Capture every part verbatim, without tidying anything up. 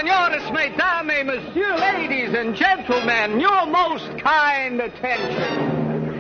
senores, mesdames, monsieur, ladies and gentlemen, your most kind attention.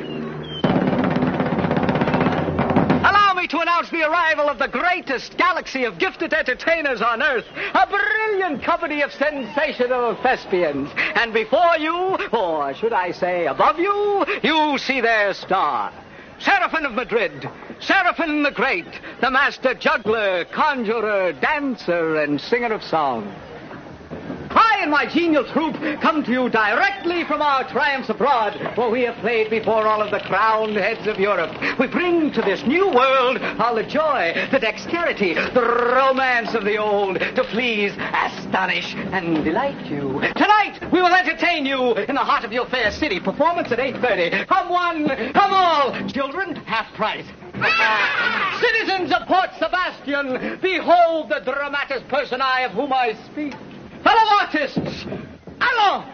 Allow me to announce the arrival of the greatest galaxy of gifted entertainers on Earth, a brilliant company of sensational thespians. And before you, or should I say above you, you see their star. Seraphim of Madrid, Seraphim the Great, the master juggler, conjurer, dancer, and singer of song. I and my genial troupe come to you directly from our triumphs abroad, where we have played before all of the crowned heads of Europe. We bring to this new world all the joy, the dexterity, the romance of the old, to please, astonish, and delight you. Tonight, we will entertain you in the heart of your fair city. Performance at eight thirty. Come one, come all. Children, half price. Citizens of Port Sebastian, behold the dramatis personae of whom I speak. Fellow artists, allons!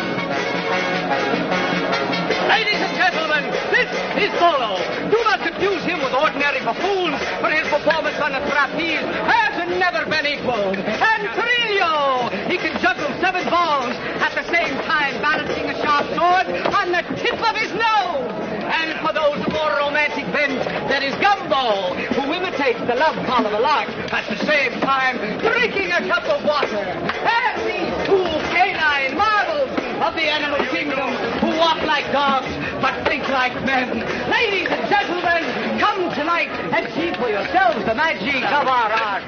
Ladies and gentlemen, this is Bolo. Do not confuse him with ordinary buffoons, for his performance on the trapeze has never been equaled. And Trillo, he can juggle seven balls at the same time, balancing a sharp sword on the tip of his nose. And for those of more romantic bent, there is Gumbo, who imitates the love call of a lark, at the same time drinking a cup of water. And these two canine marvels of the animal kingdom, who walk like dogs, but think like men. Ladies and gentlemen, come tonight and see for yourselves the magic of our art.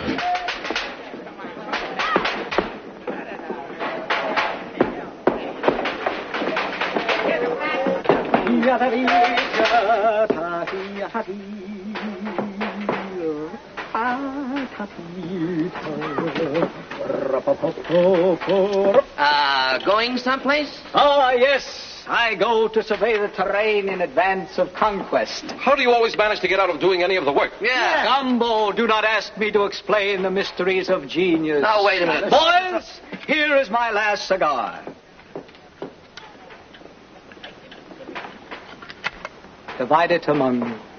Uh, going someplace? Ah, yes. I go to survey the terrain in advance of conquest. How do you always manage to get out of doing any of the work? Yeah. Gumbo, do not ask me to explain the mysteries of genius. Now, wait a minute. Boys, here is my last cigar. Divide it among you.